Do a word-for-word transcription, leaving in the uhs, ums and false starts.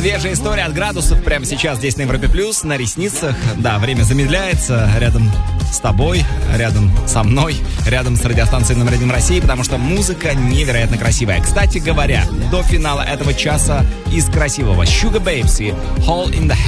Свежая история от градусов прямо сейчас здесь на Европе Плюс, на ресницах. Да, время замедляется рядом с тобой, рядом со мной, рядом с радиостанцией номер один России, потому что музыка невероятно красивая. Кстати говоря, до финала этого часа из красивого Sugababes и Hole in the Head